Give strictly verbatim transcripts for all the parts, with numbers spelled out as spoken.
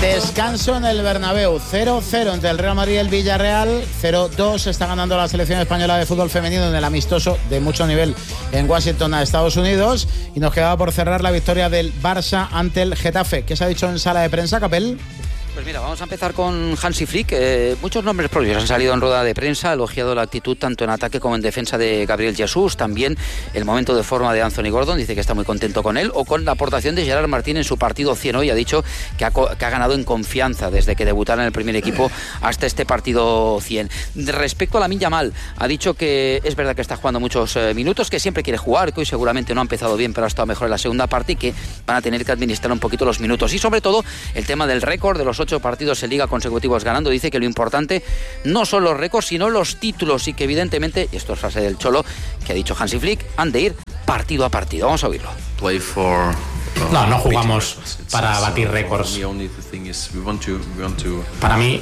Descanso en el Bernabéu, cero cero entre el Real Madrid y el Villarreal, cero dos está ganando la selección española de fútbol femenino en el amistoso de mucho nivel en Washington a Estados Unidos, y nos quedaba por cerrar la victoria del Barça ante el Getafe. ¿Qué se ha dicho en sala de prensa, Capel? Pues mira, vamos a empezar con Hansi Flick. Eh, muchos nombres propios han salido en rueda de prensa, ha elogiado la actitud tanto en ataque como en defensa de Gabriel Jesús, también el momento de forma de Anthony Gordon, dice que está muy contento con él, o con la aportación de Gerard Martín en su partido cien hoy, ha dicho que ha, que ha ganado en confianza desde que debutara en el primer equipo hasta este partido cien. Respecto a Lamine Yamal, ha dicho que es verdad que está jugando muchos eh, minutos, que siempre quiere jugar, que hoy seguramente no ha empezado bien, pero ha estado mejor en la segunda parte y que van a tener que administrar un poquito los minutos. Y sobre todo el tema del récord de los ocho partidos en Liga consecutivos ganando. Dice que lo importante no son los récords, sino los títulos, y que evidentemente, y esto es frase del Cholo que ha dicho Hansi Flick, han de ir partido a partido. Vamos a oírlo. No, no jugamos para batir récords. Para mí,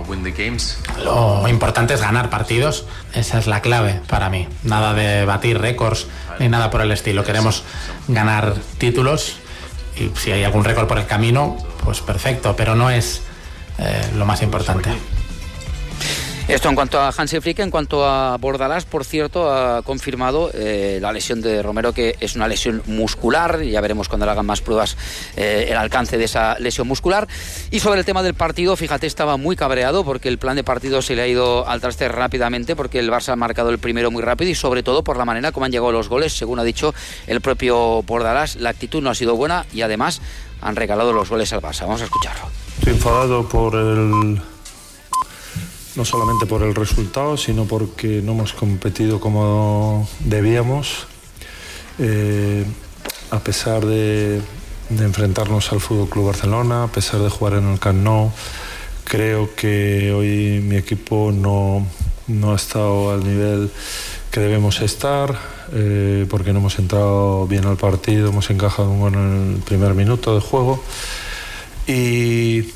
lo importante es ganar partidos. Esa es la clave para mí. Nada de batir récords ni nada por el estilo. Queremos ganar títulos, y si hay algún récord por el camino, pues perfecto, pero no es eh, lo más importante. Esto en cuanto a Hansi Flick. En cuanto a Bordalás, por cierto, ha confirmado eh, la lesión de Romero, que es una lesión muscular. Ya veremos cuando le hagan más pruebas eh, el alcance de esa lesión muscular. Y sobre el tema del partido, fíjate, estaba muy cabreado porque el plan de partido se le ha ido al traste rápidamente, porque el Barça ha marcado el primero muy rápido, y sobre todo por la manera como han llegado los goles. Según ha dicho el propio Bordalás, la actitud no ha sido buena y además han regalado los goles al Barça. Vamos a escucharlo. Estoy enfadado por el... no solamente por el resultado, sino porque no hemos competido como debíamos, eh, a pesar de, de enfrentarnos al F C Barcelona, a pesar de jugar en el Camp Nou. Creo que hoy mi equipo no, no ha estado al nivel que debemos estar, eh, porque no hemos entrado bien al partido, hemos encajado un gol en el primer minuto de juego y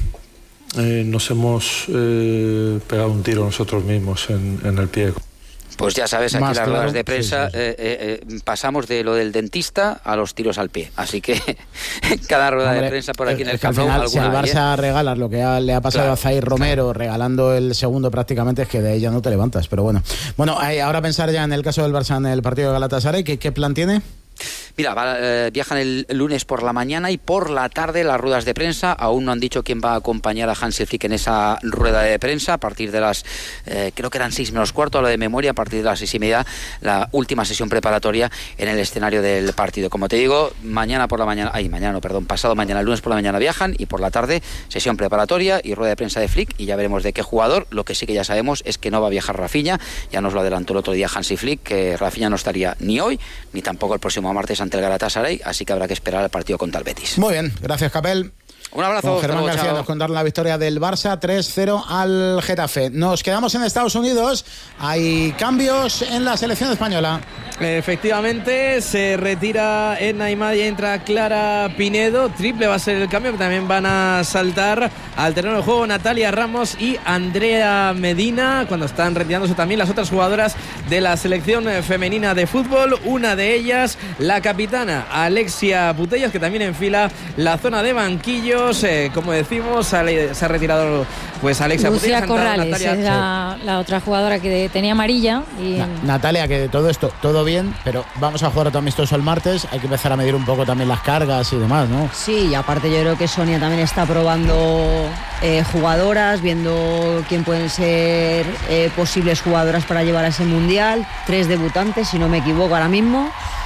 Eh, nos hemos eh, pegado un tiro nosotros mismos en, en el pie. Pues ya sabes, aquí Más las claro, ruedas de prensa sí, sí. Eh, eh, eh, pasamos de lo del dentista a los tiros al pie. Así que cada rueda Hombre, de prensa por aquí en el es que al Camp Nou, final, si el alguna Barça hay, ¿eh? regalas lo que ha, le ha pasado Claro, a Zaire Romero, claro. regalando el segundo prácticamente, es que de ahí ya no te levantas. Pero bueno, bueno, ahora pensar ya en el caso del Barça en el partido de Galatasaray. ¿Qué, qué plan tiene? Mira, va, eh, viajan el lunes por la mañana y por la tarde las ruedas de prensa. Aún no han dicho quién va a acompañar a Hansi Flick en esa rueda de prensa. A partir de las, eh, creo que eran seis menos cuarto, a lo de memoria, a partir de las seis y media, la última sesión preparatoria en el escenario del partido. Como te digo, mañana por la mañana, ay, mañana no, perdón, pasado mañana, el lunes por la mañana viajan, y por la tarde sesión preparatoria y rueda de prensa de Flick, y ya veremos de qué jugador. Lo que sí que ya sabemos es que no va a viajar Rafinha. Ya nos lo adelantó el otro día Hansi Flick, que Rafinha no estaría ni hoy ni tampoco el próximo martes ante el Galatasaray, así que habrá que esperar al partido contra el Betis. Muy bien, gracias, Capel. Un abrazo. Con Germán luego, García chao. nos contaron la victoria del Barça tres cero al Getafe. Nos quedamos en Estados Unidos. Hay cambios en la selección española. Efectivamente, se retira Edna Imad y entra Clara Pinedo. Triple va a ser el cambio, que también van a saltar al terreno de juego Natalia Ramos y Andrea Medina, cuando están retirándose también las otras jugadoras de la selección femenina de fútbol. Una de ellas, la capitana Alexia Putellas, que también enfila la zona de banquillos. Eh, como decimos, se ha retirado pues Alexia Lucía Putellas. Corrales Natalia... es la, la otra jugadora que tenía amarilla. Y... Na- Natalia, que de todo esto, todo bien, pero vamos a jugar otro amistoso el martes. Hay que empezar a medir un poco también las cargas y demás, ¿no? Sí, y aparte yo creo que Sonia también está probando eh, jugadoras, viendo quién pueden ser eh, posibles jugadoras para llevar a ese mundial. Tres debutantes, si no me equivoco ahora mismo.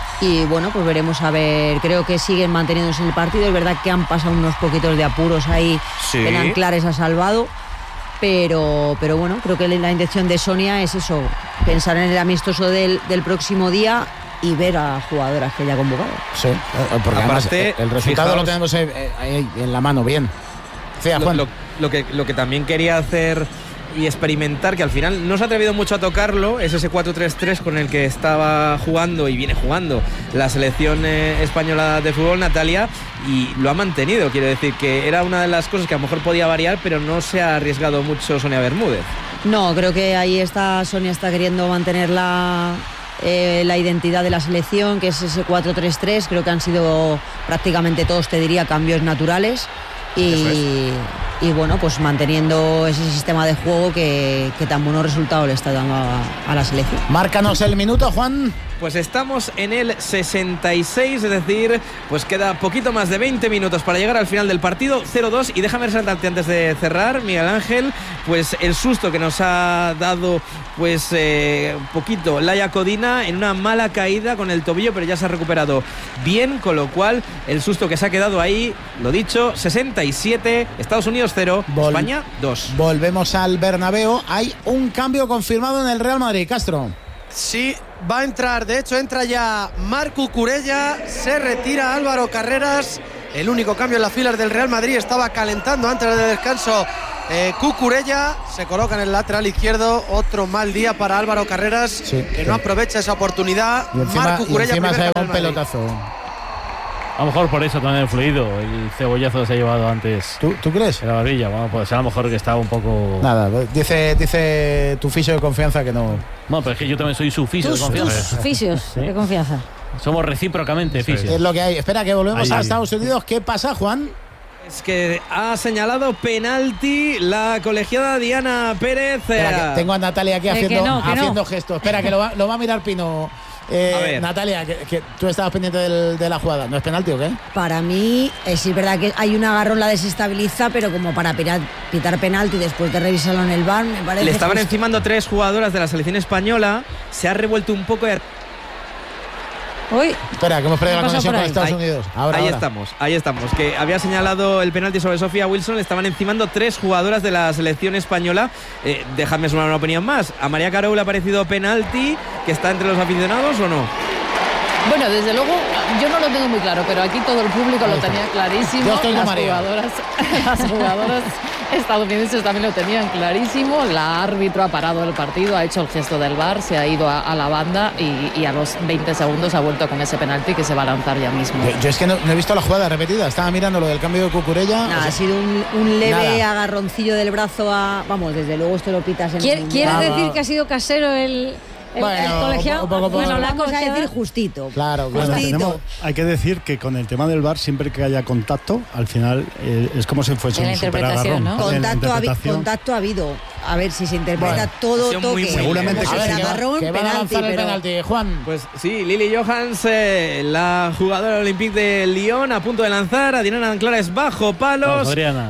Y bueno, pues veremos a ver. Creo que siguen manteniéndose en el partido. Es verdad que han pasado unos poquitos de apuros ahí. Sí. Eran Clares ha salvado. Pero, pero bueno, creo que la intención de Sonia es eso, pensar en el amistoso del, del próximo día y ver a jugadoras que ya ha convocado. Sí, porque además Aparte, el resultado fijaos, lo tenemos ahí, ahí en la mano, bien. Sí, Lo, Juan. lo, lo, que, lo que también quería hacer y experimentar, que al final no se ha atrevido mucho a tocarlo, es ese cuatro tres tres con el que estaba jugando y viene jugando la selección eh, española de fútbol, Natalia, y lo ha mantenido. Quiero decir que era una de las cosas que a lo mejor podía variar, pero no se ha arriesgado mucho Sonia Bermúdez. No, creo que ahí está Sonia está queriendo mantener la, eh, la identidad de la selección, que es ese cuatro tres tres. Creo que han sido prácticamente todos, te diría, cambios naturales. Y, y bueno, pues manteniendo ese sistema de juego que, que tan buenos resultados le está dando a, a la selección. Márcanos el minuto, Juan. Pues estamos en el sesenta y seis, es decir, pues queda poquito más de veinte minutos para llegar al final del partido, cero dos. Y déjame resaltarte antes de cerrar, Miguel Ángel, pues el susto que nos ha dado pues eh, un poquito Laia Codina en una mala caída con el tobillo, pero ya se ha recuperado bien, con lo cual el susto que se ha quedado ahí, lo dicho, sesenta y siete, Estados Unidos cero, Vol- España dos. Volvemos al Bernabéu, hay un cambio confirmado en el Real Madrid, Castro. Sí, va a entrar, de hecho entra ya Marc Cucurella, se retira Álvaro Carreras, el único cambio en las filas del Real Madrid, estaba calentando antes del descanso eh, Cucurella, se coloca en el lateral izquierdo, otro mal día para Álvaro Carreras, sí, que sí. no aprovecha esa oportunidad. Y encima, Marc Cucurella, y encima se lleva un Madrid. pelotazo. A lo mejor por eso también el fluido, el cebollazo que se ha llevado antes. ¿Tú, ¿tú crees? En la barbilla, bueno, pues a lo mejor que estaba un poco... Nada, dice, dice tu fisio de confianza que no... No, pero es que yo también soy su fisio tus, de confianza. Tus fisios ¿Sí? de confianza. Somos recíprocamente sí. fisios. Es lo que hay. Espera, que volvemos ahí, a Estados Unidos. ¿Qué pasa, Juan? Es que ha señalado penalti la colegiada Diana Pérez. Espera, que tengo a Natalia aquí eh, haciendo, que no, que haciendo no. gestos. Espera, que lo va, lo va a mirar Pino. Eh, Natalia, que, que tú estabas pendiente del, de la jugada. ¿No es penalti o qué? Para mí, eh, sí es verdad que hay un agarrón, la desestabiliza, pero como para pitar, pitar penalti después de revisarlo en el V A R, me parece. Le estaban justo. encimando tres jugadoras de la selección española. Se ha revuelto un poco. Y... Uy, espera, que hemos perdido la conexión con Estados ahí, Unidos. Ahora, ahí ahora. estamos, ahí estamos. Que había señalado el penalti sobre Sofía Wilson. Le estaban encimando tres jugadoras de la selección española. Eh, dejadme sumar una opinión más. ¿A María Carou le ha parecido penalti que está entre los aficionados o no? Bueno, desde luego, yo no lo tengo muy claro, pero aquí todo el público lo tenía clarísimo. Yo estoy con las María. jugadoras, las jugadoras estadounidenses también lo tenían clarísimo. La árbitro ha parado el partido, ha hecho el gesto del V A R, se ha ido a, a la banda y, y a los veinte segundos ha vuelto con ese penalti que se va a lanzar ya mismo. Yo, yo es que no, no he visto la jugada repetida. Estaba mirando lo del cambio de Cucurella. Nada, o sea, ha sido un, un leve nada. agarroncillo del brazo a... Vamos, desde luego esto lo pitas en ¿Quiere, el ¿Quieres Nada. decir que ha sido casero el, el, Bueno, el colegiado? un poco- un poco- bueno, la Vamos a colegiada. decir justito. Claro, claro. Justito. Tenemos, hay que decir que con el tema del V A R, siempre que haya contacto, al final eh, es como si fuese En la un interpretación, superagarrón. ¿no? En la Contacto, ha, interpretación. contacto ha habido. A ver si se interpreta Bueno, todo ha sido muy, toque. muy Seguramente Como que si sí. fuera agarrón, que van a penalti, lanzar el pero... penalti, Juan. Pues sí, Lily Johans, eh, la jugadora olímpica de Lyon, a punto de lanzar. Adriana Anclares bajo palos. Vamos, Adriana.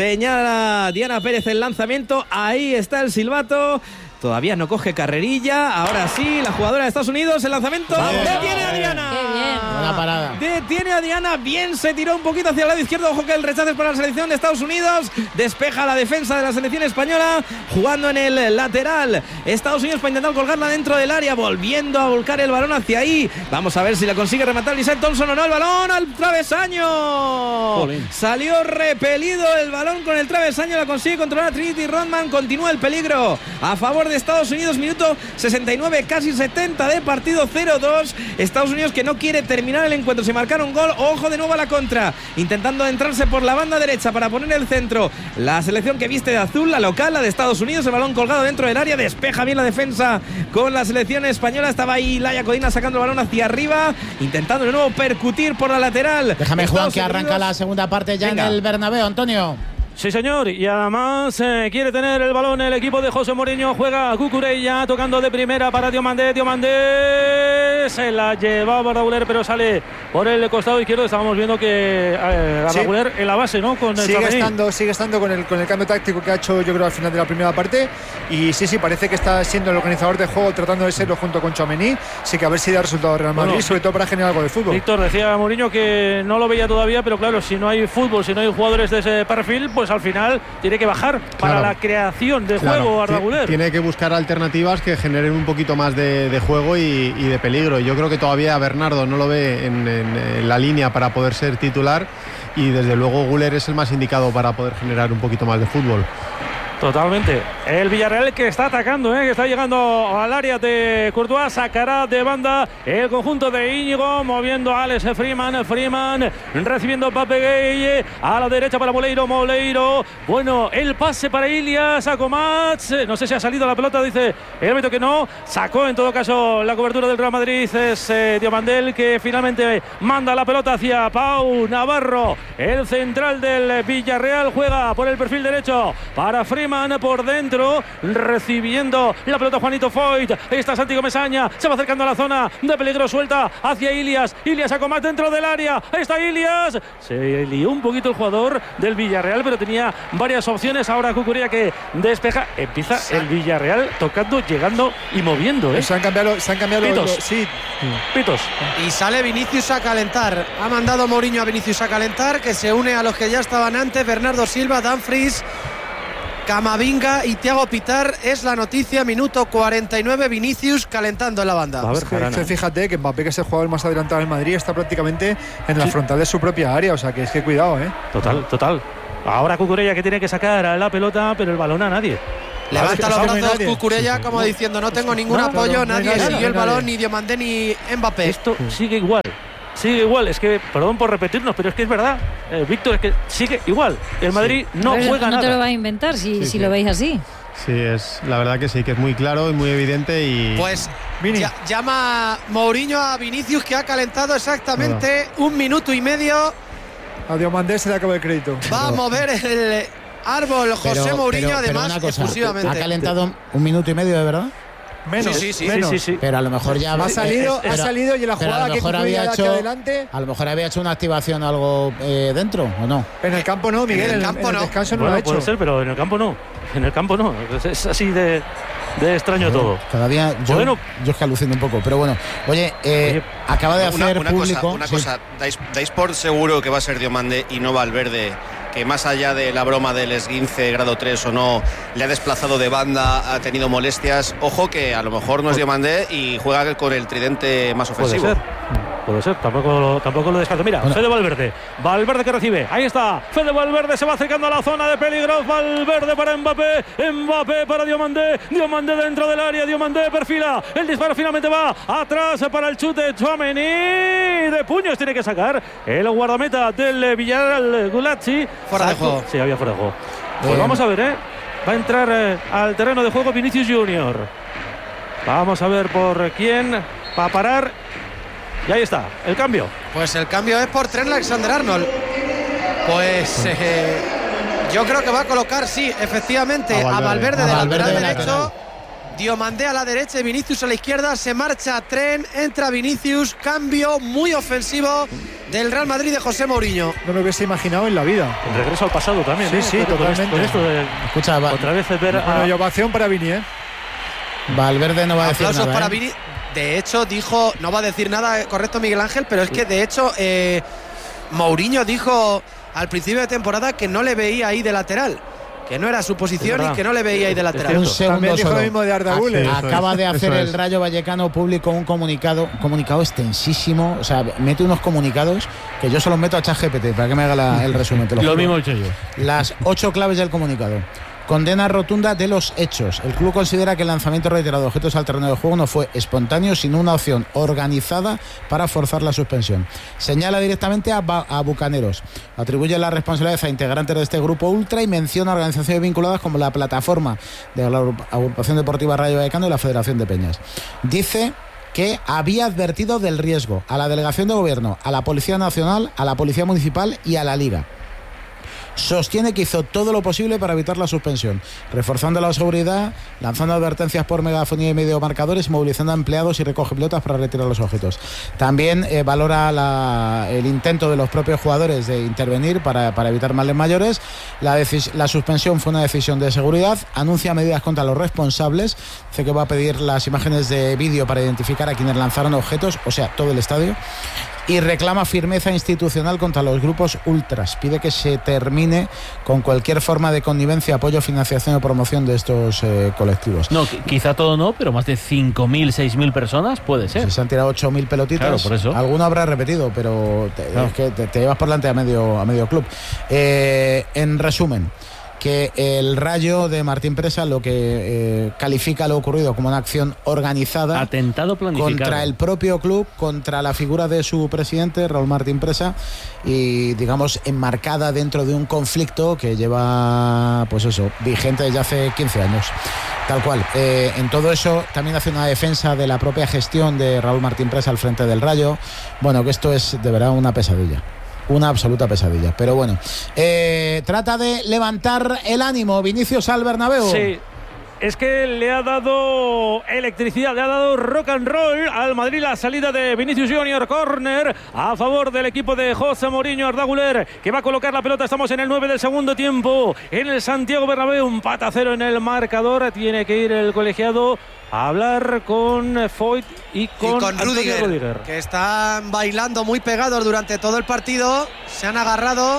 Señala Diana Pérez el lanzamiento. Ahí está el silbato. Todavía no coge carrerilla. Ahora sí, la jugadora de Estados Unidos. El lanzamiento. Detiene a Adriana. Qué bien. Buena parada. Detiene a Diana. Bien, se tiró un poquito hacia el lado izquierdo. Ojo que el rechazo es para la selección de Estados Unidos. Despeja la defensa de la selección española. Jugando en el lateral. Estados Unidos para intentar colgarla dentro del área. Volviendo a volcar el balón hacia ahí. Vamos a ver si la consigue rematar Lizette Thompson o no. El balón al travesaño. Jolín. Salió repelido el balón con el travesaño. La consigue controlar Trinity Rodman. Continúa el peligro a favor de Estados Unidos. Minuto sesenta y nueve, casi setenta de partido. Cero dos. Estados Unidos que no quiere terminar el encuentro sin marcar un gol. Ojo de nuevo a la contra. Intentando entrarse por la banda derecha para poner el centro. La selección que viste de azul, la local, la de Estados Unidos. El balón colgado dentro del área. Despeja bien la defensa con la selección española. Estaba ahí Laia Codina sacando el balón hacia arriba. Intentando de nuevo percutir por la lateral. Déjame, Estados Juan, que arranca Unidos. la segunda parte ya Venga. en el Bernabéu. Antonio. Sí, señor, y además eh, quiere tener el balón el equipo de José Mourinho. Juega Cucurella, tocando de primera para Diomandé. Diomandé se la llevaba Arda Güler, pero sale por el costado izquierdo. Estábamos viendo que eh, Arda Sí. Güler en la base, ¿no? Con el Sigue Tchouaméni. estando, sigue estando con el, con el cambio táctico que ha hecho, yo creo, al final de la primera parte. Y sí, sí, parece que está siendo el organizador de juego, tratando de serlo junto con Tchouaméni. Sí que a ver si da resultado Real Madrid, Bueno, sobre todo para generar algo de fútbol. Víctor, decía Mourinho que no lo veía todavía, pero claro, si no hay fútbol, si no hay jugadores de ese perfil, pues al final tiene que bajar para Claro. la creación de Claro, juego Arda ti- Güler. Tiene que buscar alternativas que generen un poquito más de, de juego y, y de peligro. Yo creo que todavía Bernardo no lo ve en, en- en la línea para poder ser titular y desde luego Güler es el más indicado para poder generar un poquito más de fútbol. Totalmente. El Villarreal que está atacando, ¿eh? que está llegando al área de Courtois, sacará de banda el conjunto de Íñigo, moviendo a Alex Freeman, Freeman recibiendo Pape Gueye, a la derecha para Moleiro, Moleiro, bueno, el pase para Ilias, a Comats, no sé si ha salido la pelota, dice el árbitro que no, sacó en todo caso la cobertura del Real Madrid, es eh, Diomandel que finalmente manda la pelota hacia Pau Navarro, el central del Villarreal, juega por el perfil derecho para Freeman, por dentro, recibiendo la pelota Juanito Foyt, está Santi Comesaña, se va acercando a la zona de peligro, suelta hacia Ilias, Ilias a Comas dentro del área, está Ilias, se lió un poquito el jugador del Villarreal, pero tenía varias opciones, ahora Cucurella que despeja, empieza el Villarreal tocando, llegando y moviendo, ¿eh? Se han cambiado, se han cambiado Pitos. los, sí. Pitos. Y sale Vinicius a calentar, ha mandado Mourinho a Vinicius a calentar, que se une a los que ya estaban antes, Bernardo Silva, Dumfries, Camavinga y Thiago Pitar. Es la noticia, minuto cuarenta y nueve, Vinicius calentando en la banda. A ver, es que fíjate que Mbappé, que es el jugador más adelantado del Madrid, está prácticamente en la sí. frontal de su propia área, o sea que es que cuidado, ¿eh? Total, total. Ahora Cucurella que tiene que sacar a la pelota, pero el balón a nadie. Levanta los brazos Cucurella como diciendo no tengo ningún no, apoyo, no, nadie no siguió el balón, ni Diomandé ni Mbappé. Esto sigue igual. Sigue igual, es que, perdón por repetirnos, pero es que es verdad, eh, Víctor, es que sigue igual. El Madrid sí. no pero juega no nada. No te lo va a inventar si, sí, si sí. lo veis así. Sí, es la verdad que sí, que es muy claro y muy evidente y... Pues ya, llama Mourinho a Vinicius, que ha calentado exactamente no. un minuto y medio. A Diomandé se le acaba el crédito. Va a mover el árbol José pero, Mourinho, pero, además, pero cosa, exclusivamente. ¿Ha calentado un minuto y medio de verdad? Menos, sí, sí, sí, menos. sí, sí. Pero a lo mejor ya ha salido, pero, ha salido y en la jugada que había hecho, adelante. A lo mejor había hecho una activación o algo eh, dentro, ¿o no? En el campo no, Miguel. En el campo en el, no. En el descanso no bueno, lo ha hecho. Puede ser, pero en el campo no. En el campo no. Es así de, de extraño bueno, todo. Cada día yo, bueno, yo es que alucino un poco, pero bueno. Oye, eh, oye acaba de hacer una, una público. Cosa, una sí. cosa, dais, dais por seguro que va a ser Diomandé y no Valverde, que más allá de la broma del esguince grado tres o no, le ha desplazado de banda, ha tenido molestias. Ojo que a lo mejor no es Diomandé y juega con el tridente más ofensivo. Puede ser, puede ser, tampoco, tampoco lo descarto. Mira, bueno. Fede Valverde, Valverde que recibe, ahí está, Fede Valverde se va acercando a la zona de peligro, Valverde para Mbappé, Mbappé para Diomandé, Diomandé dentro del área, Diomandé perfila, el disparo finalmente va atrás para el chute, Tchouaméni de puños tiene que sacar el guardameta del Villarreal, Gulacsi. Fuera de juego. Sí, había fuera de juego. Pues eh. vamos a ver, ¿eh? Va a entrar eh, al terreno de juego Vinicius Junior. Vamos a ver por quién va a parar. Y ahí está, el cambio. Pues el cambio es por Trent Alexander-Arnold. Pues eh, yo creo que va a colocar, sí, efectivamente, a Valverde, a Valverde de lateral de derecho. Lateral. Diomandé a la derecha y Vinicius a la izquierda. Se marcha Trent, entra Vinicius. Cambio muy ofensivo del Real Madrid de José Mourinho. No lo hubiese imaginado en la vida. El regreso al pasado también. Sí, ¿eh? sí, con totalmente. Esto, con esto de, Escucha, va, otra vez ver a... Bueno, ovación para Vini, ¿eh? Valverde no va a decir Aplausos nada. para ¿eh? Vini. De hecho, dijo, no va a decir nada, correcto, Miguel Ángel, pero es que de hecho eh, Mourinho dijo al principio de temporada que no le veía ahí de lateral. Que no era su posición y que no le veía ahí de lateral. Un segundo dijo solo. lo mismo de Arda Güler. Acaba de hacer el Rayo Vallecano público un comunicado, comunicado extensísimo, o sea, mete unos comunicados que yo solo meto a ChatGPT para que me haga la, el resumen. Te lo, lo mismo he hecho yo. Las ocho claves del comunicado. Condena rotunda de los hechos. El club considera que el lanzamiento reiterado de objetos al terreno de juego no fue espontáneo, sino una opción organizada para forzar la suspensión. Señala directamente a, a Bucaneros. Atribuye la responsabilidad a integrantes de este grupo ultra y menciona organizaciones vinculadas como la plataforma de la Agrupación Deportiva Rayo Vallecano y la Federación de Peñas. Dice que había advertido del riesgo a la Delegación de Gobierno, a la Policía Nacional, a la Policía Municipal y a la Liga. Sostiene que hizo todo lo posible para evitar la suspensión, reforzando la seguridad, lanzando advertencias por megafonía y mediomarcadores, movilizando a empleados y recoge pelotas para retirar los objetos. También eh, valora la, el intento de los propios jugadores de intervenir para, para evitar males mayores. La, decis, la suspensión fue una decisión de seguridad. Anuncia medidas contra los responsables. Dice que va a pedir las imágenes de vídeo para identificar a quienes lanzaron objetos, o sea, todo el estadio. Y reclama firmeza institucional contra los grupos ultras. Pide que se termine con cualquier forma de connivencia, apoyo, financiación o promoción de estos eh, colectivos. No, quizá todo no, pero más de cinco mil, seis mil personas puede ser. Si se han tirado ocho mil pelotitas, claro, por eso. Alguno habrá repetido, pero te, claro. es que te, te llevas por delante a medio, a medio club. Eh, en resumen, que el Rayo de Martín Presa lo que eh, califica lo ocurrido como una acción organizada, atentado planificado contra el propio club, contra la figura de su presidente, Raúl Martín Presa, y digamos enmarcada dentro de un conflicto que lleva, pues eso, vigente desde hace quince años. Tal cual. Eh, en todo eso también hace una defensa de la propia gestión de Raúl Martín Presa al frente del Rayo. Bueno, que esto es de verdad una pesadilla. Una absoluta pesadilla. Pero bueno, eh, trata de levantar el ánimo Vinicius al Bernabéu. Sí. Es que le ha dado electricidad, le ha dado rock and roll al Madrid la salida de Vinicius Junior, córner a favor del equipo de José Mourinho. Arda Güler, que va a colocar la pelota. Estamos en el nueve del segundo tiempo en el Santiago Bernabéu, un empate a cero en el marcador. Tiene que ir el colegiado a hablar con Foyt y con, y con Rüdiger, Rüdiger, que están bailando muy pegados durante todo el partido. Se han agarrado.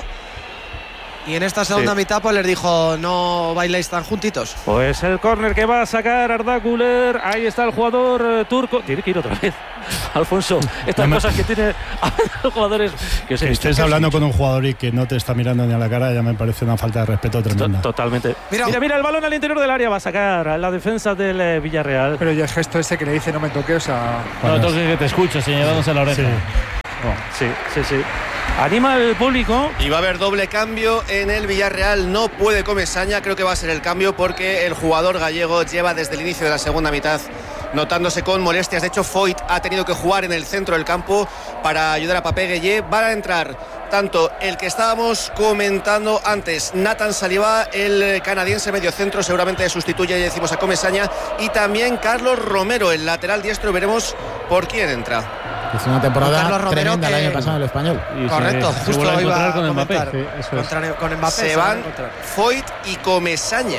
Y en esta segunda sí. mitad pues les dijo, no bailéis tan juntitos. Pues el córner que va a sacar Arda Güler. Ahí está el jugador eh, turco. Tiene que ir otra vez, Alfonso. Estas no cosas me... que tiene los jugadores. Que se estés hablando con un jugador y que no te está mirando ni a la cara, ya me parece una falta de respeto tremenda. Totalmente. Mira, mira, mira el balón al interior del área. Va a sacar a la defensa del eh, Villarreal. Pero ya el gesto ese que le dice no me toque, o sea... No toque que te escucho, señalándose la oreja. Sí. Oh, sí, sí, sí. Anima al público. Y va a haber doble cambio en el Villarreal. No puede Comesaña, creo que va a ser el cambio porque el jugador gallego lleva desde el inicio de la segunda mitad notándose con molestias. De hecho, Foyt ha tenido que jugar en el centro del campo para ayudar a Papé Gueye. Van a entrar tanto el que estábamos comentando antes, Nathan Saliba, el canadiense mediocentro, seguramente sustituye, ya decimos, a Comesaña, y también Carlos Romero, el lateral diestro. Veremos por quién entra. Hizo una temporada tremenda el año pasado en el Español. Y correcto, se, justo se iba a con comentar. Mbappé. Sí, eso Contra, es. con Mbappé se, se van Foyt y Comesaña.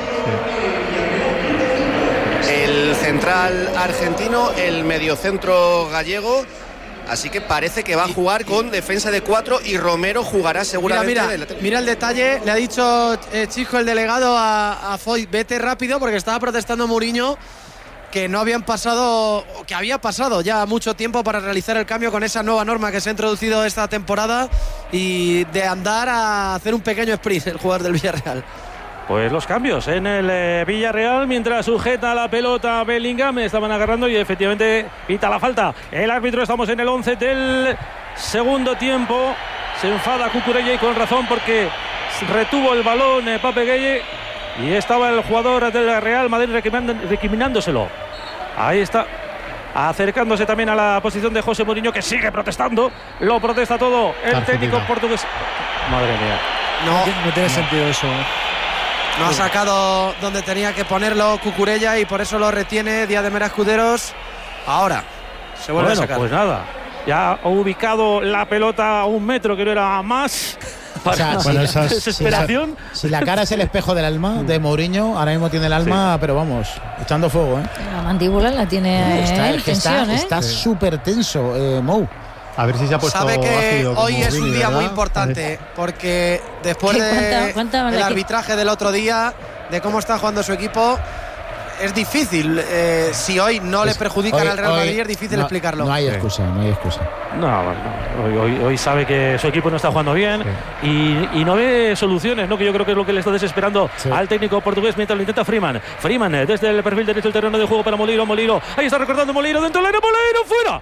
Sí. El central argentino, el mediocentro gallego. Así que parece que va a jugar con defensa de cuatro y Romero jugará seguramente. Mira, mira, de... mira el detalle. Le ha dicho eh, Chico, el delegado, a, a Foyt, vete rápido, porque estaba protestando Mourinho que no habían pasado, que había pasado ya mucho tiempo para realizar el cambio con esa nueva norma que se ha introducido esta temporada y de andar a hacer un pequeño sprint el jugador del Villarreal. Pues los cambios en el eh, Villarreal, mientras sujeta la pelota Bellingham, estaban agarrando y efectivamente pita la falta el árbitro. Estamos en el once del segundo tiempo. Se enfada Cucurella y con razón, porque retuvo el balón eh, Pape Gueye y estaba el jugador del Real Madrid recriminándoselo. Ahí está, acercándose también a la posición de José Mourinho, que sigue protestando. Lo protesta todo el Argentina. Técnico portugués. Madre mía. No, no tiene sentido eso. No ha sacado donde tenía que ponerlo Cucurella y por eso lo retiene Díaz de Mera Escuderos. Ahora se vuelve bueno, a sacar. Pues nada, ya ha ubicado la pelota a un metro, que no era más. Para o sea, bueno, si, esas, desesperación. Si, si la cara es el espejo del alma de Mourinho, ahora mismo tiene el alma, sí. pero vamos, echando fuego, ¿eh? La mandíbula la tiene está, él, tensión, está súper ¿eh? tenso, eh, Mou. A ver si se ha puesto. Sabe que hoy es un día ¿verdad? muy importante, porque después del de arbitraje del otro día, de cómo está jugando su equipo, es difícil. Eh, si hoy no es, le perjudican hoy, al Real Madrid, hoy, es difícil no, explicarlo. No hay excusa, no hay excusa. No, no hoy, hoy, hoy sabe que su equipo no está jugando bien, sí. y, y no ve soluciones, ¿no? Que yo creo que es lo que le está desesperando sí. al técnico portugués mientras lo intenta Freeman. Freeman desde el perfil derecho del terreno de juego para Moleiro. Moleiro, ahí está recortando Moleiro dentro del área. Moleiro fuera.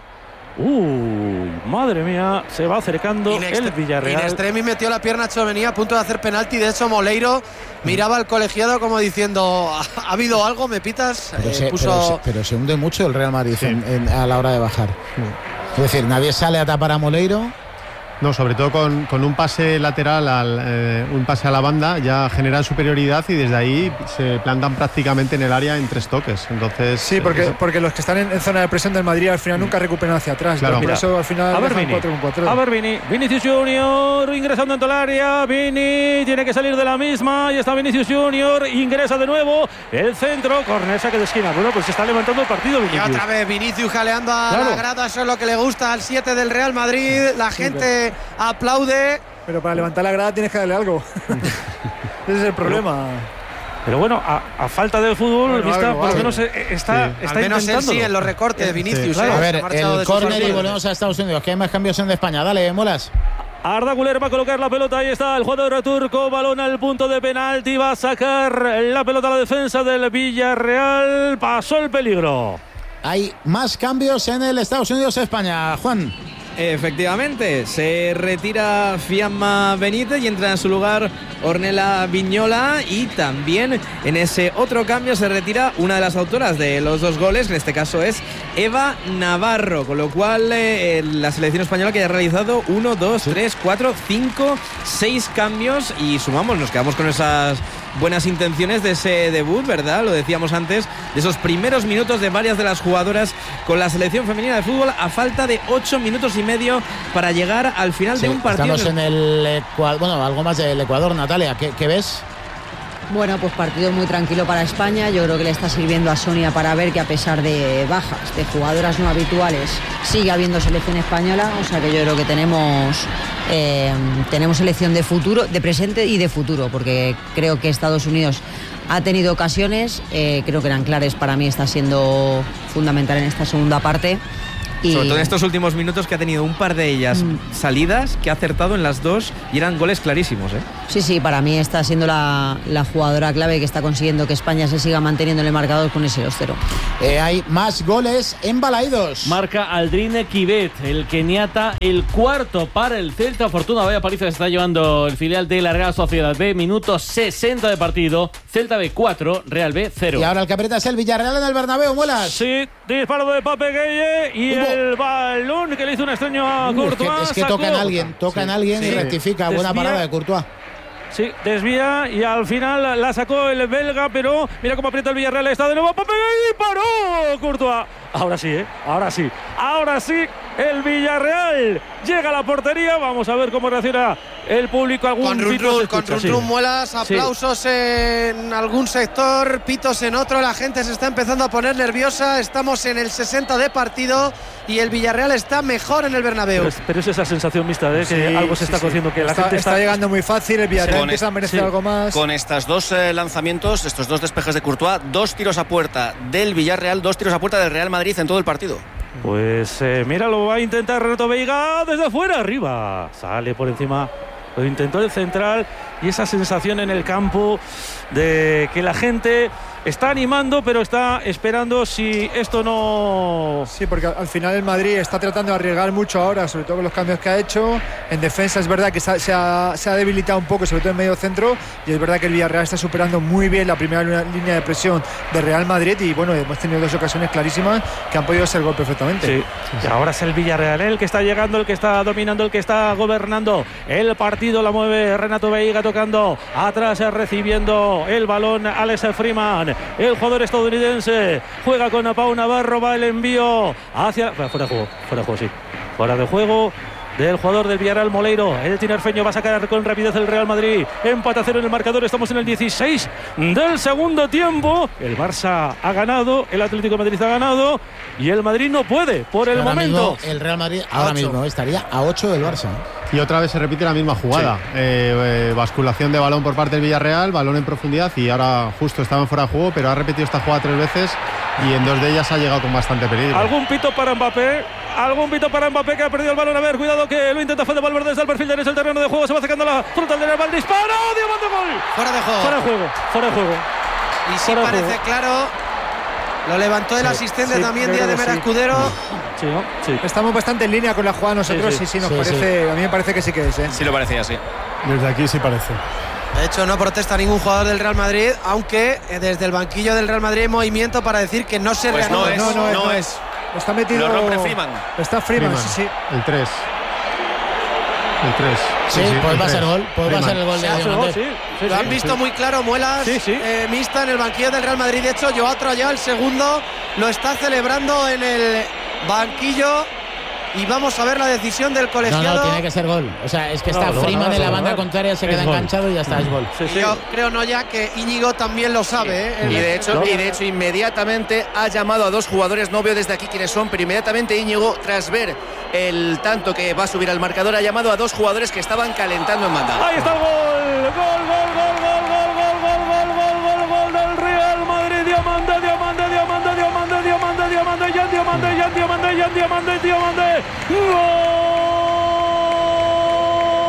Uy, madre mía, se va acercando el Villarreal. In extremis metió la pierna a Tchouaméni a punto de hacer penalti. De hecho, Moleiro miraba al colegiado como diciendo, ¿ha habido algo? ¿Me pitas? Pero, eh, se, puso... pero, se, pero se hunde mucho el Real Madrid sí. en, en, a la hora de bajar. Sí. Es decir, nadie sale a tapar a Moleiro. No, sobre todo con, con un pase lateral, al, eh, un pase a la banda, ya generan superioridad y desde ahí se plantan prácticamente en el área en tres toques. Entonces, sí, porque, eso... porque los que están en, en zona de presión del Madrid al final nunca recuperan hacia atrás. Claro. Por eso al final a ver, Vini. cuatro con cuatro. A ver, Vini. Vinicius Junior ingresando dentro del área. Vini tiene que salir de la misma. Y está Vinicius Junior. Ingresa de nuevo. El centro. Corner, saque de esquina. Bueno, pues se está levantando el partido, Vinicius. Y otra vez Vinicius jaleando a claro. la grada. Eso es lo que le gusta al siete del Real Madrid. La gente sí, pero... aplaude. Pero para levantar la grada tienes que darle algo. Ese es el problema. Pero, pero bueno, a, a falta de fútbol, bueno, Vista, algo, por lo menos está, sí. está al menos intentando. Él sí, en los recortes, sí. Vinicius. Sí. Eh, a ver, el córner y volvemos a Estados Unidos. Que hay más cambios en España. Dale, Molas. Arda Güler va a colocar la pelota, ahí está el jugador turco, balón al punto de penalti, va a sacar la pelota a la defensa del Villarreal, pasó el peligro. Hay más cambios en el Estados Unidos-España, Juan. Efectivamente, se retira Fiamma Benítez y entra en su lugar Ornella Vignola, y también en ese otro cambio se retira una de las autoras de los dos goles, en este caso es Eva Navarro, con lo cual eh, la selección española que ya ha realizado uno, dos, tres, cuatro, cinco, seis cambios, y sumamos, nos quedamos con esas buenas intenciones de ese debut, ¿verdad? Lo decíamos antes, de esos primeros minutos de varias de las jugadoras con la selección femenina de fútbol, a falta de ocho minutos y medio para llegar al final sí, de un partido. Estamos en el Ecuador, bueno, algo más del Ecuador, Natalia, ¿qué, qué ves? Bueno, pues partido muy tranquilo para España. Yo creo que le está sirviendo a Sonia para ver que a pesar de bajas, de jugadoras no habituales, sigue habiendo selección española. O sea que yo creo que tenemos, eh, tenemos selección de futuro, de presente y de futuro, porque creo que Estados Unidos ha tenido ocasiones, eh, creo que eran claras. Para mí está siendo fundamental en esta segunda parte. Y... sobre todo en estos últimos minutos, que ha tenido un par de ellas mm. salidas, que ha acertado en las dos y eran goles clarísimos, ¿eh? Sí, sí, para mí está siendo la, la jugadora clave que está consiguiendo que España se siga manteniendo en el marcador con ese dos cero. Eh, hay más goles en Balaidos. Marca Aldrine Kibet, el keniata, el cuarto para el Celta. Fortuna, vaya paliza que está llevando el filial de la Real Sociedad B. Minuto sesenta de partido. Celta B cuatro, Real B cero. Y ahora el que aprieta es el Villarreal en el Bernabéu, Muelas. Sí, disparo de Pape Gueye y Hubo. el balón que le hizo un extraño a uh, Courtois. Es que, es que toca en alguien, toca sí. en alguien sí. y rectifica. Desvía. Buena parada de Courtois. Sí, desvía y al final la sacó el belga, pero mira cómo aprieta el Villarreal. Está de nuevo Pape Gueye y paró Courtois. Ahora sí, ¿eh? Ahora sí. Ahora sí, el Villarreal llega a la portería. Vamos a ver cómo reacciona el público. Algún con run, run, con run, sí. run, Muelas, aplausos sí. en algún sector, pitos en otro. La gente se está empezando a poner nerviosa. Estamos en el sesenta de partido y el Villarreal está mejor en el Bernabéu. Pero es, pero es esa sensación mixta de que sí, algo se sí, está sí. cociendo, que está, la gente está, está llegando muy fácil. El Villarreal empieza a merecer sí. algo más. Con estos dos eh, lanzamientos, estos dos despejes de Courtois, dos tiros a puerta del Villarreal, dos tiros a puerta del Real Madrid en todo el partido. Pues eh, mira, lo va a intentar Renato Veiga desde afuera, arriba. Sale por encima, lo intentó el central, y esa sensación en el campo de que la gente está animando, pero está esperando si esto no... Sí, porque al final el Madrid está tratando de arriesgar mucho ahora, sobre todo con los cambios que ha hecho. En defensa es verdad que se ha, se ha, se ha debilitado un poco, sobre todo en medio centro, y es verdad que el Villarreal está superando muy bien la primera línea de presión de Real Madrid, y bueno, hemos tenido dos ocasiones clarísimas que han podido ser gol perfectamente. Sí, y ahora es el Villarreal el que está llegando, el que está dominando, el que está gobernando el partido. La mueve Renato Veiga tocando atrás, recibiendo el balón Alex Freeman. El jugador estadounidense juega con Pau Navarro, va el envío hacia... Fuera de juego, fuera de juego, sí. Fuera de juego del jugador del Villarreal, Moleiro. El tinerfeño va a sacar con rapidez el Real Madrid. Empate a cero en el marcador. Estamos en el dieciséis del segundo tiempo. El Barça ha ganado, el Atlético de Madrid ha ganado y el Madrid no puede por el ahora momento. Mismo, el Real Madrid ahora ocho. mismo estaría a ocho del Barça. Y otra vez se repite la misma jugada. Sí. Eh, eh, basculación de balón por parte del Villarreal, balón en profundidad, y ahora justo estaban fuera de juego, pero ha repetido esta jugada tres veces y en dos de ellas ha llegado con bastante peligro. ¿Algún pito para Mbappé? Algún pito para Mbappé, que ha perdido el balón. A ver, cuidado que lo intenta Fede Valverde desde el perfil derecho del terreno de juego. Se va acercando la frontal del Real. Disparo, diamante, gol. Fuera de juego. Fuera de juego, fuera de juego. Y sí parece juego. claro. Lo levantó el sí, asistente sí, también, Díaz de Mera sí. Escudero. Sí, ¿no? sí. Estamos bastante en línea con la jugada nosotros. Sí, sí, sí, sí nos sí, parece. Sí. A mí me parece que sí que es. ¿eh? Sí, lo parecía, sí. Desde aquí sí parece. De hecho, no protesta ningún jugador del Real Madrid, aunque desde el banquillo del Real Madrid hay movimiento para decir que no se pues reanuda. No es, no, no, no es. es. Está metido. Lo rompe Freeman. Está Freeman, Freeman. sí, sí. El tres. El tres. Sí, sí, sí pues va a ser gol. Pues va a ser el gol de Diamante. Sí, sí, Lo han visto sí. muy claro, Muelas. Sí, sí. Eh, mixta en el banquillo del Real Madrid. De hecho, Joao Troyà, el segundo, lo está celebrando en el banquillo. Y vamos a ver la decisión del colegiado. No, no, tiene que ser gol. O sea, es que está no, Freeman no, no, en la banda no, contraria, se queda gol. enganchado y ya está, es gol. Sí, sí. Yo creo, no, ya que Íñigo también lo sabe. ¿eh? Y de hecho, y de hecho inmediatamente ha llamado a dos jugadores, no veo desde aquí quiénes son, pero inmediatamente Íñigo, tras ver el tanto que va a subir al marcador, ha llamado a dos jugadores que estaban calentando en banda. Ahí está el gol. Gol, gol, gol, gol, gol, gol, gol, gol, gol, gol del Real Madrid. Diamante, diamante, diamante, diamante, diamante, diamante, ya diamante, ya diamante, ya diamante, diamante. ¡Gol!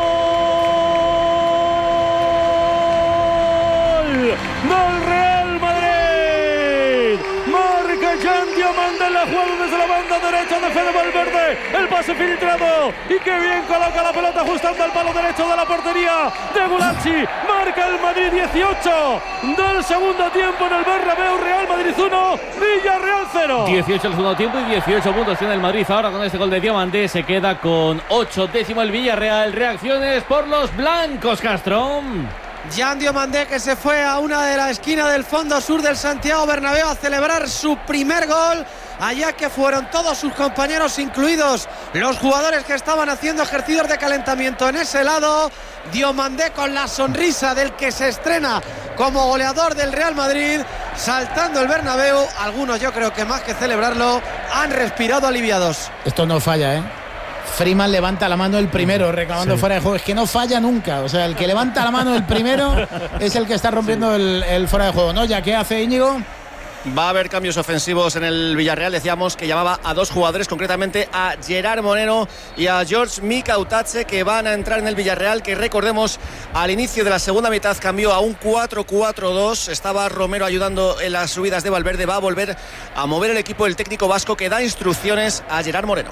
del Real Madrid. Marca Jan Diomande, la jugada desde la banda derecha de Fede Valverde. El pase filtrado y qué bien coloca la pelota ajustando al palo derecho de la portería de Gulacsi. Marca el Madrid dieciocho del segundo tiempo en el Bernabéu. Real Madrid uno, Villarreal cero. dieciocho el segundo tiempo y dieciocho puntos tiene el Madrid. Ahora con este gol de Diomande se queda con ocho, décimo el Villarreal. Reacciones por los blancos, Castro. Jan Diomande, que se fue a una de la esquina del fondo sur del Santiago Bernabéu a celebrar su primer gol, allá que fueron todos sus compañeros, incluidos los jugadores que estaban haciendo ejercicios de calentamiento en ese lado. Diomande con la sonrisa del que se estrena como goleador del Real Madrid, saltando el Bernabéu. Algunos, yo creo que más que celebrarlo, han respirado aliviados. Esto no falla, ¿eh? Freeman levanta la mano el primero, reclamando sí. fuera de juego. Es que no falla nunca. O sea, el que levanta la mano el primero es el que está rompiendo sí. el, el fuera de juego, ¿no? ¿Ya qué hace Íñigo? Va a haber cambios ofensivos en el Villarreal. Decíamos que llamaba a dos jugadores, concretamente a Gerard Moreno y a George Mikautadze, que van a entrar en el Villarreal, que recordemos al inicio de la segunda mitad cambió a un cuatro cuatro dos. Estaba Romero ayudando en las subidas de Valverde. Va a volver a mover el equipo el técnico vasco, que da instrucciones a Gerard Moreno.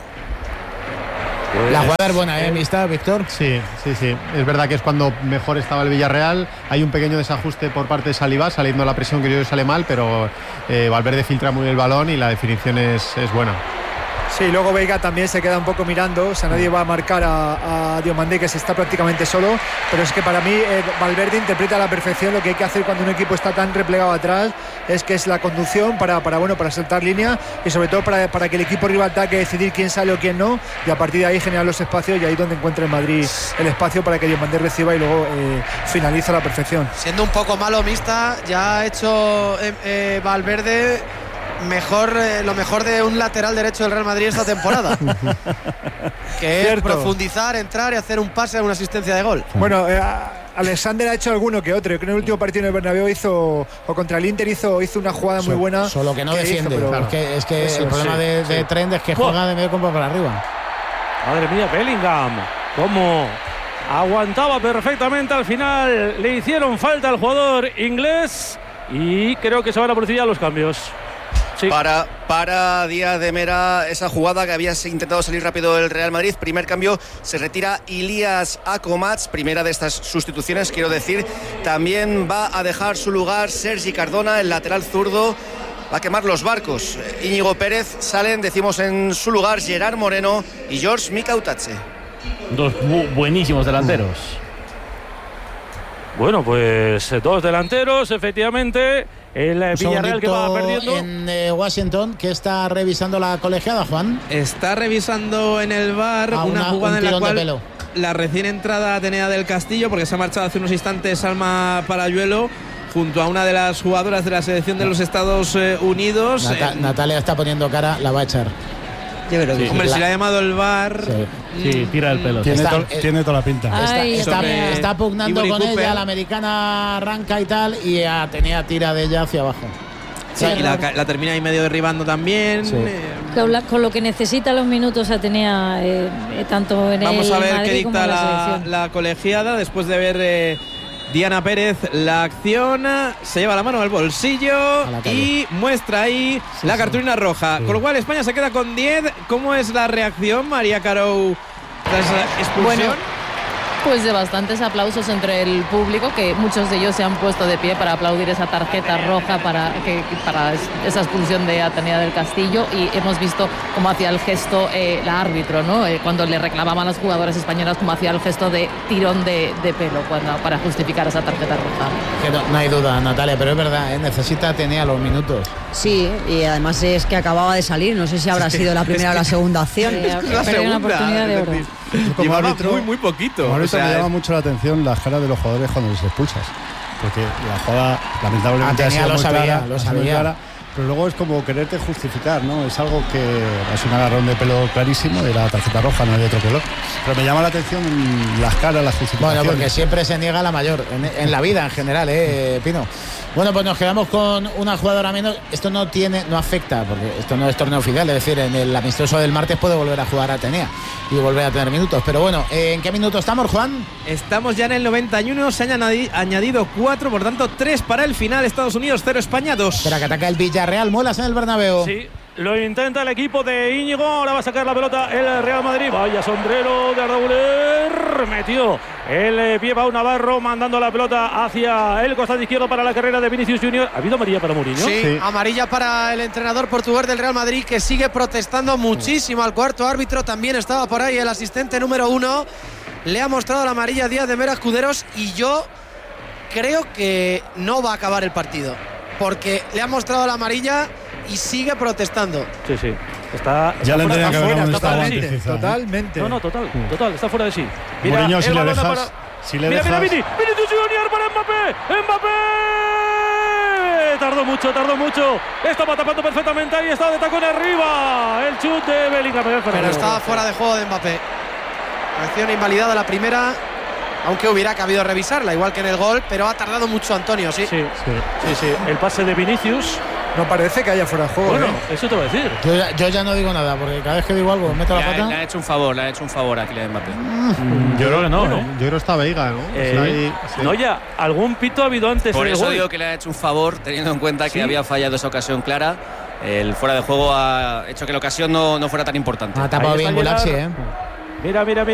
La jugada es buena, ¿eh? ¿Amistad, Víctor? Sí, sí, sí. Es verdad que es cuando mejor estaba el Villarreal. Hay un pequeño desajuste por parte de Saliba, saliendo a la presión, que yo creo que sale mal, pero eh, Valverde filtra muy el balón y la definición es, es buena. Sí, luego Veiga también se queda un poco mirando, o sea, nadie va a marcar a, a Diomande, que se está prácticamente solo, pero es que para mí eh, Valverde interpreta a la perfección lo que hay que hacer cuando un equipo está tan replegado atrás, es que es la conducción para, para, bueno, para saltar línea y sobre todo para, para que el equipo rival tenga que decidir quién sale o quién no, y a partir de ahí generar los espacios, y ahí donde encuentra el Madrid el espacio para que Diomande reciba y luego eh, finaliza a la perfección. Siendo un poco malo Mista, ya ha hecho eh, eh, Valverde mejor eh, lo mejor de un lateral derecho del Real Madrid esta temporada, que es Cierto. profundizar, entrar y hacer un pase a una asistencia de gol. Bueno, eh, Alexander ha hecho alguno que otro. Creo que en el último partido en el Bernabéu hizo, o contra el Inter hizo, hizo una jugada muy buena. Solo que no que defiende. Hizo, claro. Es que, es que el problema sí, de, de sí. Trent es que juega de medio campo para arriba. Madre mía, Bellingham, cómo aguantaba perfectamente al final. Le hicieron falta al jugador inglés y creo que se van a producir ya los cambios. Sí. Para, para Díaz de Mera, esa jugada que había intentado salir rápido el Real Madrid. Primer cambio, se retira Ilias Akomats, primera de estas sustituciones, quiero decir. También va a dejar su lugar Sergi Cardona, el lateral zurdo. Va a quemar los barcos. Íñigo Pérez, salen, decimos en su lugar, Gerard Moreno y George Mikautadze. Dos buenísimos delanteros. Bueno, pues dos delanteros, efectivamente. El Un Villarreal que va perdiendo en eh, Washington, que está revisando la colegiada, Juan. Está revisando en el V A R ah, una, una jugada un en la cual pelo. la recién entrada Atenea del Castillo, porque se ha marchado hace unos instantes Salma Parayuelo junto a una de las jugadoras de la selección de los Estados eh, Unidos. Nata- eh, Natalia está poniendo cara, la va a echar. Yo creo que sí. Hombre, la... si le ha llamado el V A R. Sí, sí tira el pelo. Tiene, está, to, eh, tiene toda la pinta. Ay, está, está, está pugnando con Cooper. ella, la americana arranca y tal, y Atenea tira de ella hacia abajo. Sí, y la, la termina ahí medio derribando también. Sí. Eh, Con, la, con lo que necesita los minutos Atenea, eh, eh, tanto en Vamos el a ver Madrid qué dicta la, la, la colegiada después de ver eh, Diana Pérez la acción. Se lleva la mano al bolsillo y muestra ahí sí, la cartulina sí. roja. Sí. Con lo cual España se queda con diez. ¿Cómo es la reacción, María Carou, tras la expulsión? Bueno. Pues de bastantes aplausos entre el público, que muchos de ellos se han puesto de pie para aplaudir esa tarjeta roja para, que, para esa expulsión de Atenea del Castillo, y hemos visto cómo hacía el gesto eh, la árbitro, ¿no? Eh, cuando le reclamaban a las jugadoras españolas, cómo hacía el gesto de tirón de, de pelo cuando, para justificar esa tarjeta roja. Que no, no hay duda, Natalia, pero es verdad, ¿eh? Necesita Atenea los minutos. Sí, y además es que acababa de salir, no sé si habrá sido la primera o la segunda acción. Sí, la segunda, una oportunidad de oro. Como árbitro, muy, muy poquito. Como árbitro o sea, me llama mucho la atención las caras de los jugadores cuando les expulsas. Porque la jugada, lamentablemente, Atenea ha sido lo muy sabía, clara, lo ha sido muy sabía. clara, pero luego es como quererte justificar, ¿no? Es algo que es un agarrón de pelo clarísimo, de la tarjeta roja, no hay de otro color. Pero me llama la atención las caras, las justificaciones. Bueno, porque siempre se niega la mayor, en, en la vida en general, ¿eh, Pino? Bueno, pues nos quedamos con una jugadora menos. Esto no tiene, no afecta, porque esto no es torneo oficial, es decir, en el amistoso del martes puede volver a jugar Atenea y volver a tener minutos. Pero bueno, ¿en qué minuto estamos, Juan? Estamos ya en el noventa y uno, se han añadido cuatro, por tanto tres para el final. Estados Unidos cero, España dos. Espera, que ataca el Villarreal, Muelas en el Bernabéu. Sí. Lo intenta el equipo de Íñigo. Ahora va a sacar la pelota el Real Madrid. Vaya sombrero de Arda Güler. Metió el pie Pau Navarro, mandando la pelota hacia el costado izquierdo para la carrera de Vinicius Junior. ¿Ha habido amarilla para Mourinho? Sí, sí, amarilla para el entrenador portugués del Real Madrid, que sigue protestando muchísimo al cuarto árbitro. También estaba por ahí el asistente número uno. Le ha mostrado la amarilla a Díaz de Mera Escuderos y yo creo que no va a acabar el partido, porque le ha mostrado la amarilla y sigue protestando. Sí, sí. Está, ya le fuera, está fuera, totalmente, sí. totalmente. No, no, total, total, está fuera de sí. Mira, Mourinho, si le dejas, para... si le mira, dejas... mira, Vini, Vinicius Junior para Mbappé, Mbappé. Tardó mucho, tardó mucho. Estaba tapando perfectamente ahí, estaba de tacón arriba. El chute de Bellingham. Pero estaba fuera de juego de Mbappé. Acción invalidada la primera, aunque hubiera cabido revisarla, igual que en el gol, pero ha tardado mucho Antonio, sí. Sí, sí, sí, sí. El pase de Vinicius. No parece que haya fuera de juego. Bueno, ¿eh? eso te voy a decir. Yo ya, yo ya no digo nada, porque cada vez que digo algo meto la Le, pata. le ha hecho un favor, le ha hecho un favor a Kylian Mbappé. Mm, yo creo que no, bueno, ¿eh? Yo creo que está Veiga, ¿no? Eh, o sea, ahí, sí. No, ya, algún pito ha habido antes. Por en el eso gol. digo que le ha hecho un favor, teniendo en cuenta ¿Sí? que había fallado esa ocasión clara. El fuera de juego ha hecho que la ocasión no, no fuera tan importante. Ha tapado bien Gulaxi, ¿eh? Mira, mira, mira.